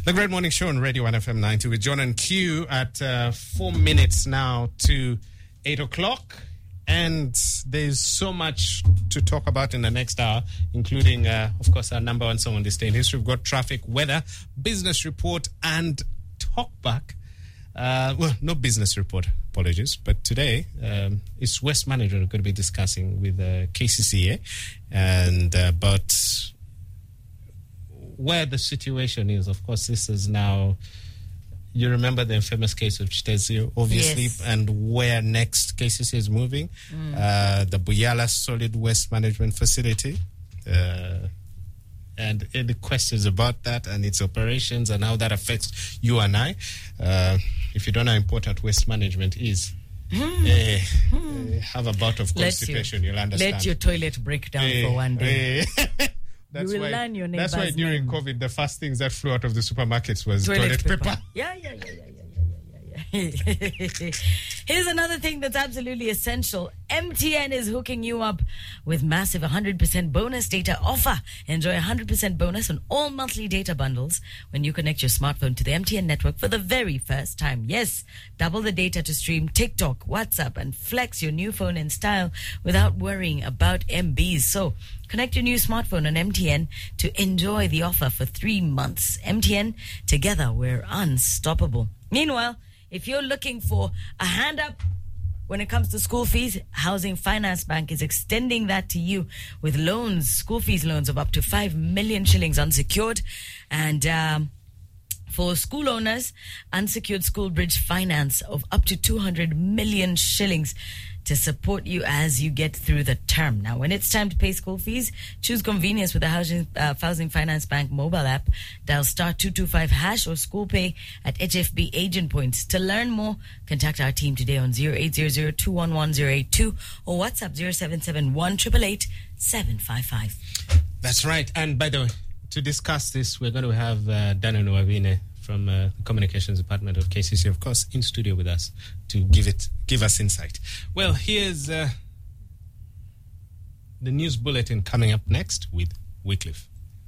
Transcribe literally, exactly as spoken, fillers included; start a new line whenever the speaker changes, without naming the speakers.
The Great Morning Show on Radio one F M ninety with John and Q at uh, four minutes now to eight o'clock. And there's so much to talk about in the next hour, including, uh, of course, our number one song on this day in history. We've got traffic, weather, business report, and talkback. Uh, well, no business report, apologies. But today, um, it's West Management we're going to be discussing with uh, K C C A and uh, about where the situation is. Of course, this is now... You remember the infamous case of Chitezio, obviously,
yes.
And where next K C C is moving.
Mm.
Uh, the Buyala Solid Waste Management Facility. Uh, and any questions about that and its operations and how that affects you and I. Uh, if you don't know how important waste management is, mm. uh, mm. Uh, have a bout of constipation, you, you'll understand.
Let your toilet break down uh, for one day.
Uh, That's
you will
why,
learn your neighbor's
That's why during
name.
COVID, the first things that flew out of the supermarkets was
toilet,
toilet paper.
paper. Yeah, yeah, yeah, yeah, yeah, yeah, yeah, yeah. Here's another thing that's absolutely essential. M T N is hooking you up with massive one hundred percent bonus data offer. Enjoy one hundred percent bonus on all monthly data bundles when you connect your smartphone to the M T N network for the very first time. Yes, double the data to stream TikTok, WhatsApp, and flex your new phone in style without worrying about M Bs. So, connect your new smartphone on M T N to enjoy the offer for three months. M T N, together we're unstoppable. Meanwhile, if you're looking for a hand up when it comes to school fees, Housing Finance Bank is extending that to you with loans, school fees loans of up to five million shillings unsecured. And um, for school owners, unsecured school bridge finance of up to two hundred million shillings to support you as you get through the term. Now, when it's time to pay school fees, choose convenience with the Housing, uh, Housing Finance Bank mobile app. Dial star two two five hash or school pay at H F B agent points. To learn more, contact our team today on zero eight zero zero two one one zero eight two or WhatsApp zero seven seven one eight eight eight seven five five.
That's right. And by the way, to discuss this, we're going to have uh, Daniel Nwabine from uh, the Communications Department of K C C, of course, in studio with us to give it, give us insight. Well, here's uh, the news bulletin coming up next with Wycliffe.